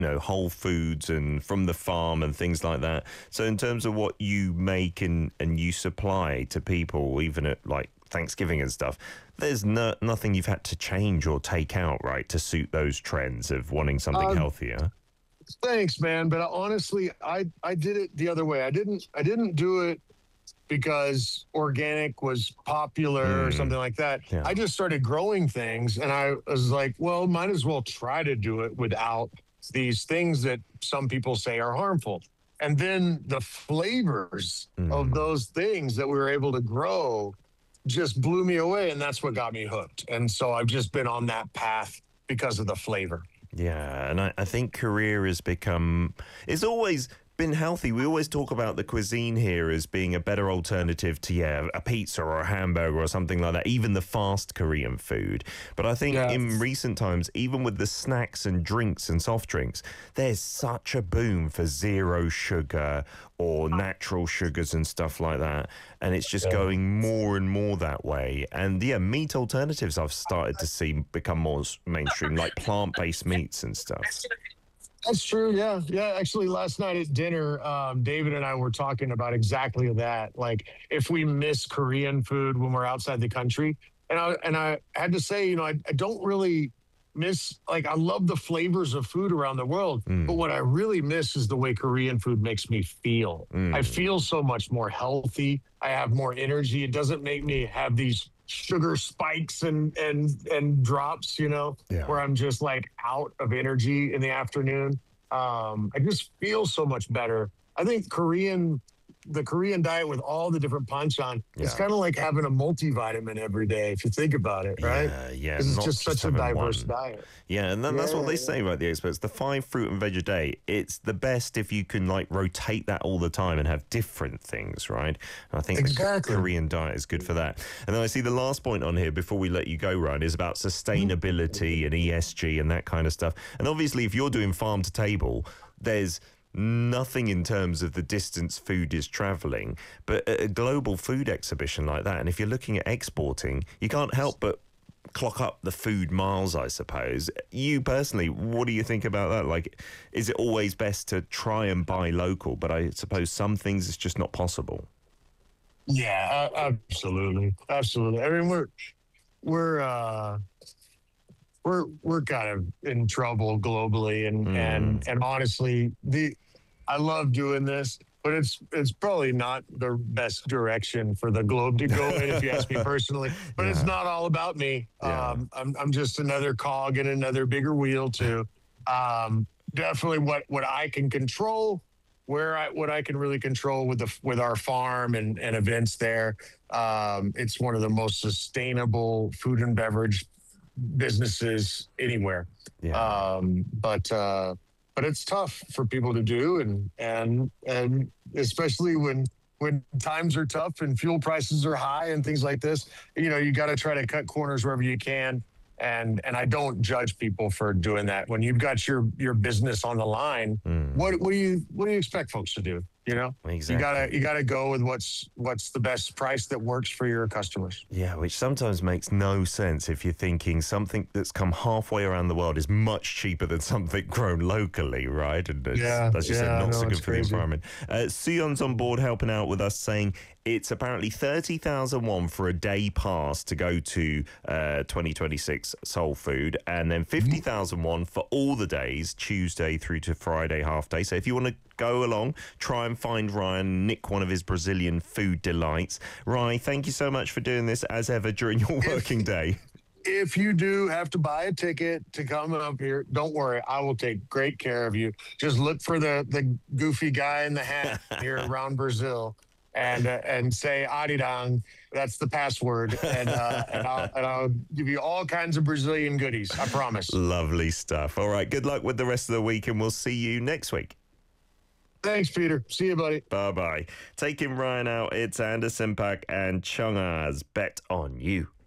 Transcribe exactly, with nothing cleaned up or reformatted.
you know, whole foods and from the farm and things like that. So in terms of what you make and, and you supply to people, even at like Thanksgiving and stuff, there's no, nothing you've had to change or take out, right, to suit those trends of wanting something Um, healthier. Thanks, man. But honestly, I I did it the other way. I didn't I didn't do it because organic was popular or Mm, something like that. yeah. I just started growing things, and I was like, well, might as well try to do it without these things that some people say are harmful. And then the flavors of Mm. those things that we were able to grow just blew me away, and that's what got me hooked. And so I've just been on that path because of the flavor. Yeah, and I, I think Korea has become, it's always been healthy. We always talk about the cuisine here as being a better alternative to, yeah, a pizza or a hamburger or something like that, even the fast Korean food. But I think Yeah. in recent times, even with the snacks and drinks and soft drinks, there's such a boom for zero sugar or natural sugars and stuff like that. And it's just Yeah. going more and more that way. And yeah, meat alternatives I've started to see become more s- mainstream, like plant-based meats and stuff. That's true. Yeah. Yeah. Actually, last night at dinner, um, David and I were talking about exactly that. Like, if we miss Korean food when we're outside the country. And I, and I had to say, you know, I, I don't really miss, like, I love the flavors of food around the world. But Mm, what I really miss is the way Korean food makes me feel. I mm, feel so much more healthy. I have more energy. It doesn't make me have these sugar spikes and and and drops, you know, yeah. where I'm just like out of energy in the afternoon. Um, I just feel so much better. I think Korean, the Korean diet with all the different panchan, it's Yeah. kind of like having a multivitamin every day, if you think about it, right? Yeah, yeah, Because it's not just just such a having diverse one. diet. Yeah, and then that's what Yeah, they yeah. say about the experts. The five fruit and veg a day, it's the best if you can like rotate that all the time and have different things, right? And I think the K- Exactly. Korean diet is good for that. And then I see the last point on here before we let you go, Ryan, is about Mhm. sustainability and E S G and that kind of stuff. And obviously, if you're doing farm to table, there's nothing in terms of the distance food is traveling, but at a global food exhibition like that, and if you're looking at exporting, you can't help but clock up the food miles, I suppose. You personally, what do you think about that? Like, is it always best to try and buy local? But I suppose some things it's just not possible. Yeah, a- absolutely, absolutely. I mean, we're we're uh, we're we're kind of in trouble globally, and Mm, and and honestly, the I love doing this, but it's it's probably not the best direction for the globe to go in, if you ask me personally. But it's yeah, not all about me. yeah, Um, I'm I'm just another cog in another bigger wheel too. Um, Definitely what what I can control, where I what I can really control with the with our farm and and events there. Um, it's one of the most sustainable food and beverage businesses anywhere. yeah. Um, but uh, but it's tough for people to do, and and and especially when when times are tough and fuel prices are high and things like this. You know, you got to try to cut corners wherever you can. And and I don't judge people for doing that. When you've got your your business on the line, Mm, what what do you what do you expect folks to do? You know, you gotta exactly. you gotta go with what's what's the best price that works for your customers. Yeah, which sometimes makes no sense if you're thinking something that's come halfway around the world is much cheaper than something grown locally, right? And it's, Yeah, as you said, yeah, not so no, it's good for the crazy. environment. Uh, Suyon's on board helping out with us, saying it's apparently thirty thousand won for a day pass to go to uh, twenty twenty-six Soul Food, and then fifty thousand won for all the days, Tuesday through to Friday half day. So if you want to go along, try and find Ryan, nick one of his Brazilian food delights. Ryan, thank you so much for doing this as ever during your If working day. if you do have to buy a ticket to come up here, don't worry, I will take great care of you. Just look for the the goofy guy in the hat here around Brazil, and uh, and say Arirang. That's the password, and uh, and I'll and I'll give you all kinds of Brazilian goodies. I promise. Lovely stuff. All right, good luck with the rest of the week, and we'll see you next week. Thanks, Peter. See you, buddy. Bye bye. Taking Ryan out, it's Anderson Paak and Chung A's Bet on You.